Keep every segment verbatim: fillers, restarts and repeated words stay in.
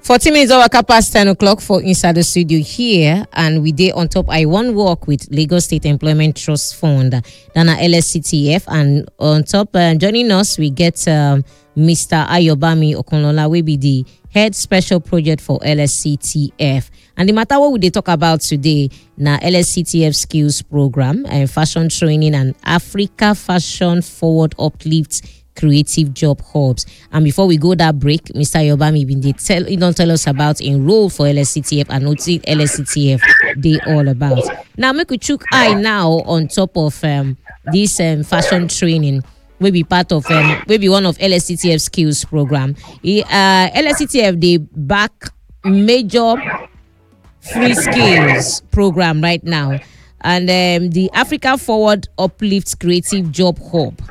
fourteen minutes over past ten o'clock for inside the studio here, and we did on top. I want work with Lagos State Employment Trust Fund, Dana L S C T F, and on top uh, joining us we get um, Mister Ayobami Okunlola, will be the head special project for L S C T F. And the matter what we they talk about today na L S C T F skills program and uh, fashion training and Africa Fashion Forward Uplift creative job hubs. And before we go that break, Mister Ayobami been they tell you don't tell us about enroll for L S C T F and what L S C T F they all about. Now make we chook eye now on top of um, this um, fashion training. Will be part of um, will be one of L S C T F skills program. Uh, L S C T F they back major free skills program right now, and um, the Africa Forward Uplift Creative Job Hub.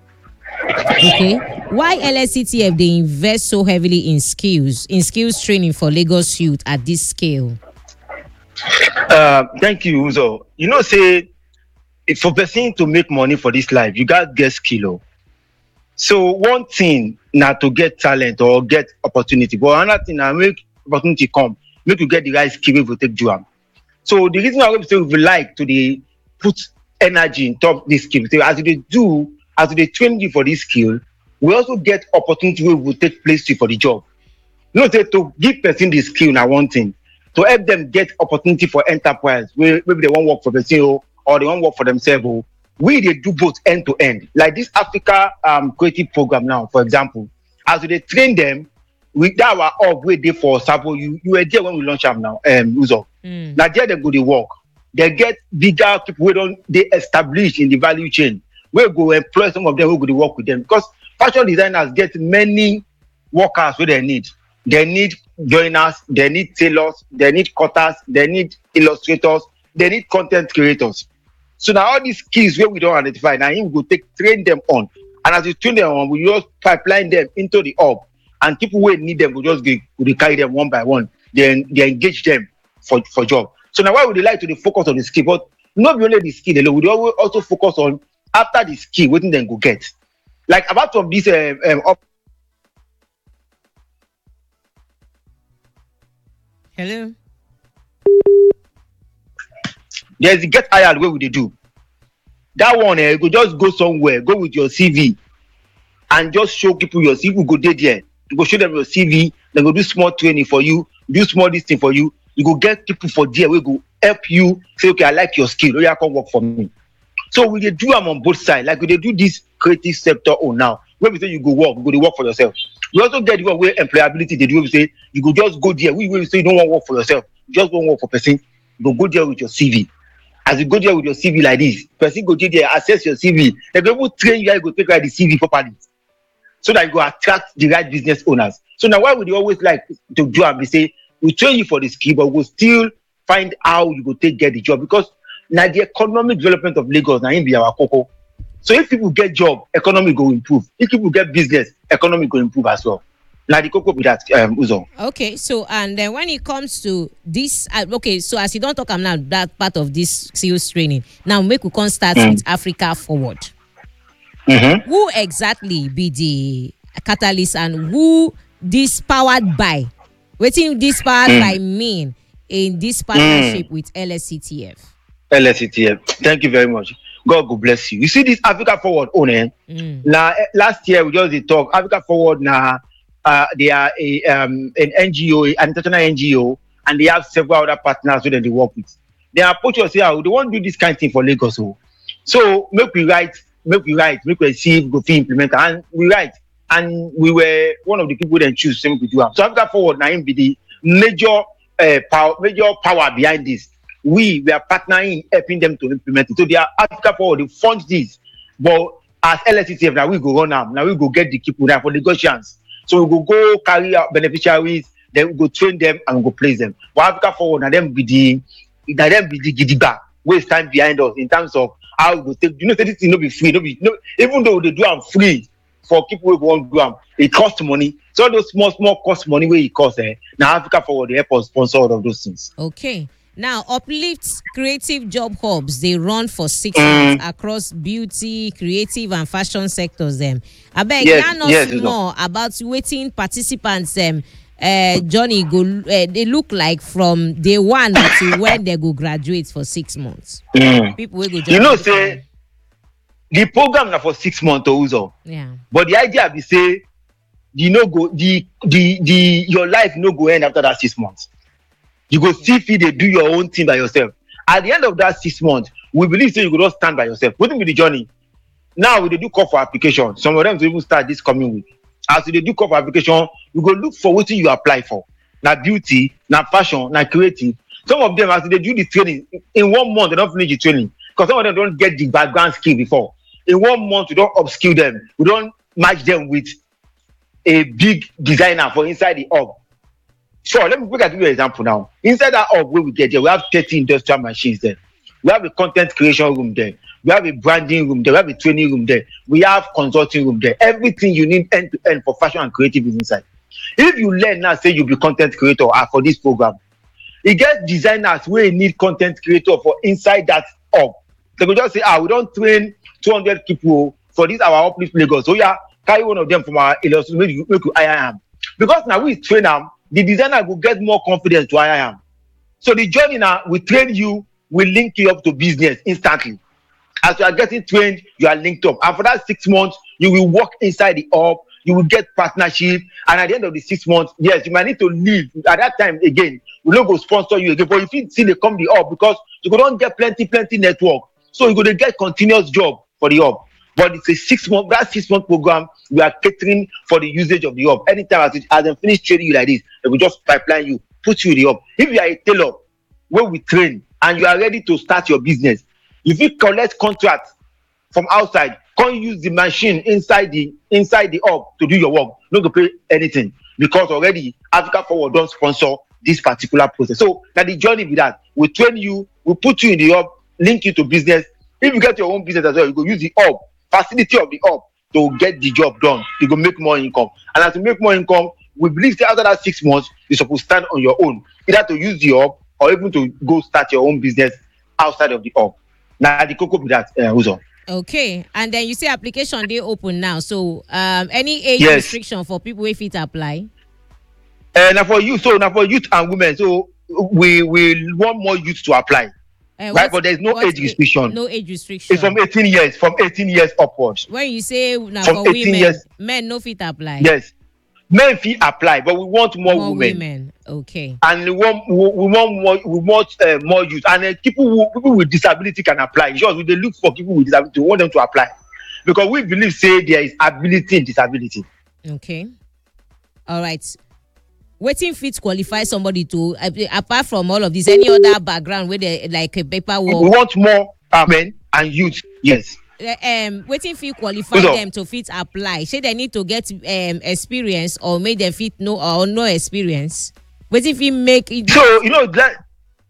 Okay, why L S C T F they invest so heavily in skills in skills training for Lagos youth at this scale? Uh, thank you, Uzo. You know, say if for person to make money for this life, you got to get skill. So one thing not to get talent or get opportunity, but another thing na make opportunity come, make you get the right skill to take do am. So the reason why we say we like to the put energy in top this skill, so as they do, as they train you for this skill, we also get opportunity where we will take place for the job. You know, say to give person the skill now one thing, to help them get opportunity for enterprise, where maybe they won't work for person or they won't work for themselves. We they do both end to end. Like this Africa um, creative program now, for example, as they train them, we that our org we there for Sabo. You you were there when we launch them now, um, Uzo. Mm. Now there they go they work. They get bigger people we don't they establish in the value chain. We go employ some of them who go to work with them because fashion designers get many workers where they need. They need joiners, they need tailors, they need cutters, they need illustrators, they need content creators. So now all these skills where we don't identify, now we will take train them on. And as you train them on, we just pipeline them into the hub. And people who need them will just go, will carry them one by one. Then they engage them for, for job. So now why would they like to focus on the skill? But not only the skill alone, we also focus on after the skill, what then go get. Like apart from this um, um up. Hello. There's the get hired where would they do? That one, eh, you go just go somewhere, go with your C V and just show people your C V. You go there, there. You go show them your C V, they go do small training for you, do small this thing for you. You go get people for there, we go help you say, okay, I like your skill, oh yeah, come work for me. So we they do them on both sides, like we they do this creative sector on now. Where we say you go work, you go to work for yourself. We also get the one where employability they do. We say you go just go there. We will say you don't want to work for yourself, you just don't work for person. You go go there with your C V. As you go there with your C V like this, person go there, access your C V. They go train you, you go take write the C V properly, so that you go attract the right business owners. So now why would you always like to do and we say we train you for the skill, but we'll still find how you go take get the job because now the economic development of Lagos now in be our cocoa. So if people get job, economy go improve. If people get business, economy go improve as well. Now the cocoa with that um Uzo. Okay, so and then when it comes to this, uh, okay, so as you don't talk I'm now that part of this sales training. Now make we can start mm. with Africa Forward. Mm-hmm. Who exactly be the catalyst and who this powered by? What in this powered mm. by mean in this partnership mm. with L S C T F? L S C T F. Thank you very much. God will bless you. You see this Africa Forward owner. Mm. Now last year we just did talk Africa Forward now. Uh, they are a um, an N G O, an international N G O, and they have several other partners who they work with. They approach us say, oh, they want to do this kind of thing for Lagos. So, so make we write, make we write, make we see, go to implement, and we write. And we were one of the people that choose, same we do. So Africa Forward now be the major uh, power, major power behind this. We we are partnering, helping them to implement it. So they are Africa Forward, they fund this, but as L S C T F now we go run now, now we go get the people now for negotiations. So we go go carry out beneficiaries, then we go train them and we go place them. But Africa Forward, and then be the, now them be the gidiba, waste time behind us in terms of how we go take. You know, this thing no be free, no be no. Even though they do them free for people who want to do them, it costs money. So those small small cost money where it costs. Eh, now Africa Forward they help us sponsor all of those things. Okay. Now, Uplift creative job hubs, they run for six mm. months across beauty, creative, and fashion sectors. Them. I beg, yes, yarn us yes, more about waiting participants um, uh, Johnny go uh, they look like from day one to when they go graduate for six months. Mm. People will go. You know, say the program now for six months also. Yeah. But the idea be say you no go the the the your life no go end after that six months. You go still feel they do your own thing by yourself. At the end of that six months, we believe say you go just stand by yourself. What be the journey? Now we dey do call for application. Some of them to even start this coming week. As we dey do call for application, we go look for what you apply for. Now beauty, now fashion, now creative. Some of them as they do the training in one month, they don't finish the training because some of them don't get the background skill before. In one month, we don't upskill them. We don't match them with a big designer for inside the hub. Sure, let me quickly give you an example now. Inside that hub where we get there, we have thirty industrial machines there. We have a content creation room there. We have a branding room there. We have a training room there. We have consulting room there. Everything you need end to end for fashion and creative is inside. If you learn now, say you be content creator uh, for this program, it gets designers where you need content creator for inside that hub. They could just say, ah, we don't train two hundred people for this our uplift Lagos. So yeah, carry one of them from our illustration, make you make you hire am. Because now we train them, the designer will get more confidence to hire am. So the journey now, we train you, we link you up to business instantly. As you are getting trained, you are linked up. And for that six months, you will work inside the hub, you will get partnership. And at the end of the six months, yes, you might need to leave. At that time, again, we don't go sponsor you again. But if you see they come the hub, because you don't get plenty, plenty network. So you're going to get continuous job for the hub. But it's a six month, that six month program, we are catering for the usage of the hub. Anytime as, it, as they finish training you like this, they will just pipeline you, put you in the hub. If you are a tailor, where we train, and you are ready to start your business, if you collect contracts from outside, can't use the machine inside the inside the hub to do your work, not to pay anything because already Africa Forward don't sponsor this particular process. So now the journey with that, we train you, we put you in the hub, link you to business. If you get your own business as well, you go use the hub, facility of the hub to get the job done. You go make more income, and as you make more income, we believe that after that six months, you're supposed to stand on your own, either to use the hub or even to go start your own business outside of the hub. Now the cocoa with that, uh, Uzo. Okay, and then you say application they open now. So um, any age yes. restriction for people if it apply? Uh, now for you, so now for youth and women, so we we want more youth to apply, uh, right? But there's no age restriction. No age restriction. It's from eighteen years, from eighteen years upwards. When you say now for women, years, men no fit apply. Yes. Men fee apply, but we want more, more women. women. Okay. And we want we, we want more we want uh, more youth, and uh, people who, people with disability can apply. Sure, we they look for people with disability. We want them to apply because we believe say there is ability in disability. Okay. All right. Waiting fit qualify somebody to uh, apart from all of this, any other background where they like a paperwork. We want more uh, men and youth. Yes. Um, waiting fit qualify What's them up? To fit apply. Say they need to get um experience or make them fit no or no experience. Waiting fit make it. So you know that.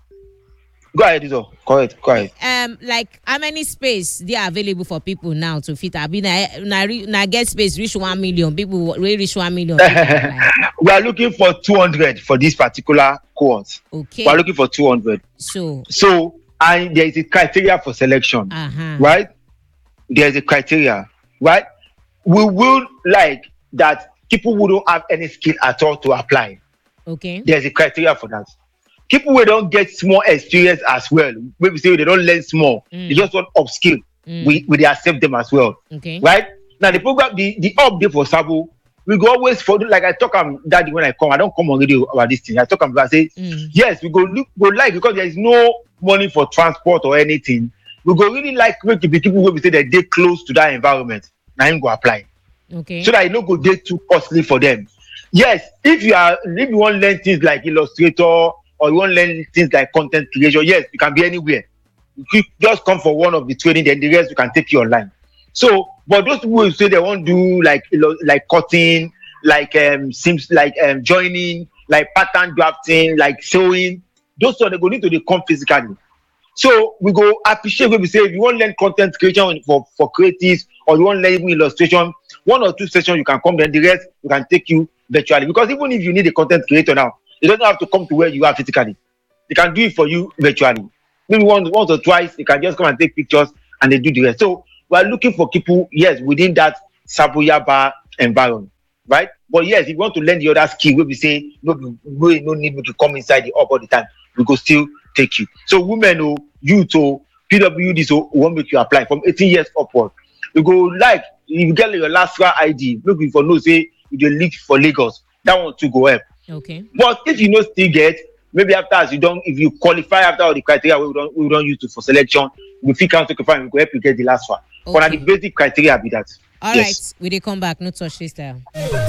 Go ahead, Izo. Correct, correct. Um, like how many space they are available for people now to fit? I mean, na na get space reach one million people. We reach one million. We are looking for two hundred for this particular course. Okay. We are looking for two hundred. So. So and there is a criteria for selection, uh-huh. right? There's a criteria, right? We will like that people who don't have any skill at all to apply. Okay. There's a criteria for that. People who don't get small experience as well. Maybe say they don't learn small. Mm. They just want upskill. Mm. We we they accept them as well. Okay. Right? Now the program, the, the update for Sabo, we go always for like I talk um daddy when I come. I don't come on radio about this thing. I talk about I say, mm. yes, we go look go like because there is no money for transport or anything. We go really like make the people who we say that they close to that environment. Now you go apply. Okay. So that you don't go they too costly for them. Yes, if you are if you want to learn things like Illustrator or you want to learn things like content creation, yes, you can be anywhere. You just come for one of the training, then the rest you can take you online. So, but those people who say they won't do like like cutting, like um seems like um joining, like pattern drafting, like sewing, those are they go need to they come physically. So we go appreciate when we say if you want to learn content creation for, for creatives or you want to learn even illustration, one or two sessions you can come, then the rest we can take you virtually. Because even if you need a content creator now, you don't have to come to where you are physically. They can do it for you virtually. Maybe once, once or twice, you can just come and take pictures and they do the rest. So we are looking for people, yes, within that Sabo Yaba environment. right? But yes, if you want to learn the other skill, we be say no, we no need me to come inside the up all the time. We go still take you. So women, oh, youth, oh, P W D, so won't make you apply from eighteen years upward. You go like if you get your last I D, maybe for no say you dey leak for Lagos. That one too go help. Okay. But if you no still get, maybe after as you don't, if you qualify after all the criteria we don't we don't use to for selection, we fit count to confirm we go help you get the last one. Okay. But the basic criteria be that. All yes. right, we dey come back. No touch this style.